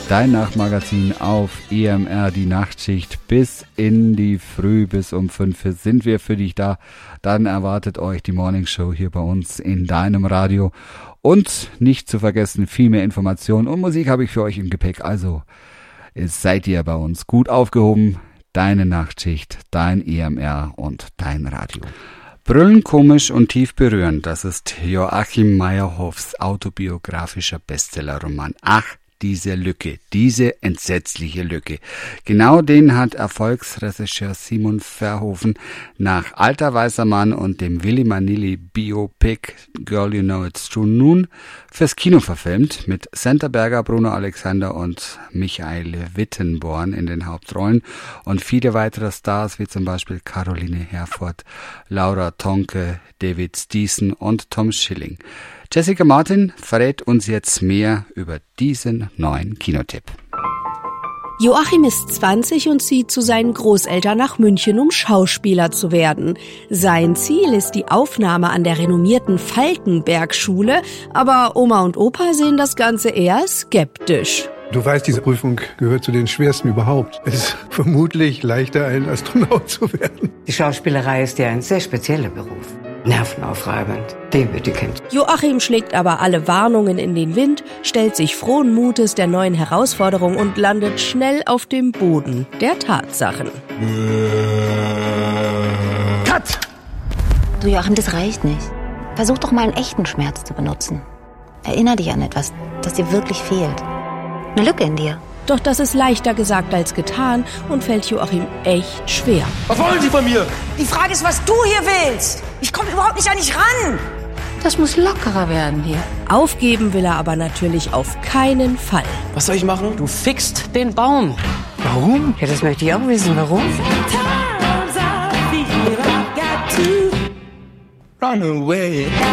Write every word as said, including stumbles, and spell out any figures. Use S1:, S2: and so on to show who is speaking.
S1: Dein Nachtmagazin auf E M R, die Nachtschicht bis in die Früh, bis um fünf sind wir für dich da. Dann erwartet euch die Morning Show hier bei uns in deinem Radio. Und nicht zu vergessen, viel mehr Informationen und Musik habe ich für euch im Gepäck. Also seid ihr bei uns gut aufgehoben. Deine Nachtschicht, dein E M R und dein Radio. Brüllen, komisch und tief berührend, das ist Joachim Meyerhoffs autobiografischer Bestsellerroman. Ach, diese Lücke, diese entsetzliche Lücke. Genau den hat Erfolgsregisseur Simon Verhoeven nach Alter weißer Mann und dem Willy Manilli Biopic Girl You Know It's True nun fürs Kino verfilmt, mit Senta Berger, Bruno Alexander und Michael Wittenborn in den Hauptrollen und viele weitere Stars wie zum Beispiel Caroline Herfurth, Laura Tonke, David Steason und Tom Schilling. Jessica Martin verrät uns jetzt mehr über diesen neuen Kinotipp.
S2: Joachim ist zwanzig und zieht zu seinen Großeltern nach München, um Schauspieler zu werden. Sein Ziel ist die Aufnahme an der renommierten Falkenberg-Schule, aber Oma und Opa sehen das Ganze eher skeptisch.
S3: Du weißt, diese Prüfung gehört zu den schwersten überhaupt. Es ist vermutlich leichter, ein Astronaut zu werden.
S4: Die Schauspielerei ist ja ein sehr spezieller Beruf. Nervenaufreibend, demütigend.
S2: Joachim schlägt aber alle Warnungen in den Wind, stellt sich frohen Mutes der neuen Herausforderung und landet schnell auf dem Boden der Tatsachen.
S3: Cut!
S5: Du Joachim, das reicht nicht. Versuch doch mal einen echten Schmerz zu benutzen. Erinner dich an etwas, das dir wirklich fehlt. Eine Lücke in dir.
S2: Doch das ist leichter gesagt als getan und fällt Joachim echt schwer.
S6: Was wollen Sie von mir?
S7: Die Frage ist, was du hier willst. Ich komme überhaupt nicht an dich ran.
S5: Das muss lockerer werden hier.
S2: Aufgeben will er aber natürlich auf keinen Fall.
S6: Was soll ich machen? Du fickst den Baum.
S4: Warum? Ja, das möchte ich auch wissen. Warum?
S6: Run away.